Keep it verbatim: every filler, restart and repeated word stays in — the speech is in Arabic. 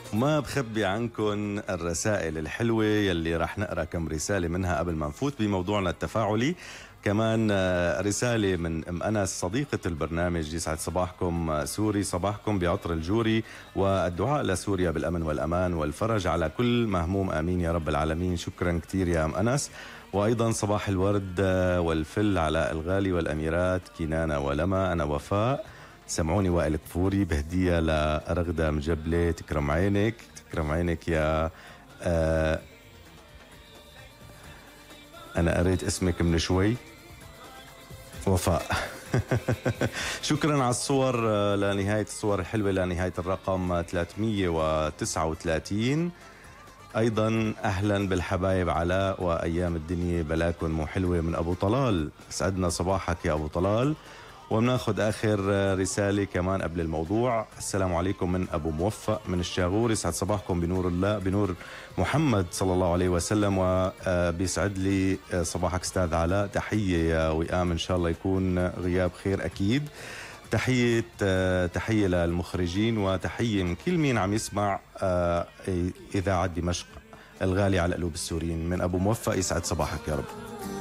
وما بخبي عنكم الرسائل الحلوة يلي رح نقرأ كم رسالة منها قبل ما نفوت بموضوعنا التفاعلي. كمان رسالة من أم أنس صديقة البرنامج، يسعد صباحكم سوري، صباحكم بعطر الجوري، والدعاء لسوريا بالأمن والأمان والفرج على كل مهموم، آمين يا رب العالمين. شكرا كتير يا أم أنس. وأيضا صباح الورد والفل على الغالي والأميرات كنانة ولما. أنا وفاء، سمعوني وائل كفوري بهدية لرغدة مجبلة. تكرم عينك، تكرم عينك يا آه أنا قريت اسمك من شوي، وفاء. شكرا على الصور، لنهاية الصور الحلوة لنهاية الرقم ثلاثمية وتسعة وثلاثين. أيضا أهلا بالحبايب علاء وأيام الدنيا بلاكن مو حلوة من أبو طلال. سعدنا صباحك يا أبو طلال. وبناخذ آخر رسالة كمان قبل الموضوع. السلام عليكم من أبو موفق من الشاغور، يسعد صباحكم بنور الله، بنور محمد صلى الله عليه وسلم. وبيسعد لي صباحك أستاذ علاء. تحية يا وئام، إن شاء الله يكون غياب خير أكيد. تحية تحية للمخرجين، وتحية من كل مين عم يسمع إذاعة دمشق الغالي على قلوب السوريين. من أبو موفق، يسعد صباحك يا رب.